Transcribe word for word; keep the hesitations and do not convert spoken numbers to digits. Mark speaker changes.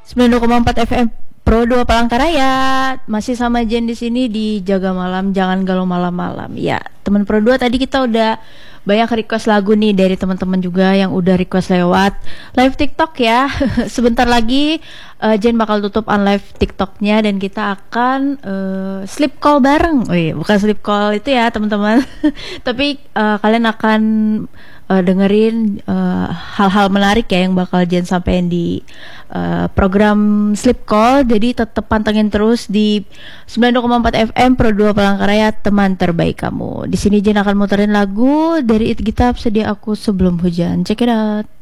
Speaker 1: sembilan puluh dua koma empat F M Pro dua Palangkaraya. Masih sama Jen di sini di Jaga Malam, jangan galau malam-malam. Ya, teman Pro dua tadi kita udah banyak request lagu nih dari teman-teman juga yang udah request lewat live TikTok ya. Sebentar lagi uh, Jen bakal tutup on live TikToknya dan kita akan uh, sleep call bareng. Oh iya, bukan sleep call itu ya teman-teman. Tapi uh, kalian akan uh, dengerin uh, hal-hal menarik ya yang bakal Jen sampein di uh, program sleep call. Jadi tetap pantengin terus di sembilan puluh dua koma empat F M Pro dua Palangkaraya, teman terbaik kamu. Di sini Jen akan muterin lagu dari It Gitab, Sedia Aku Sebelum Hujan. Check it out.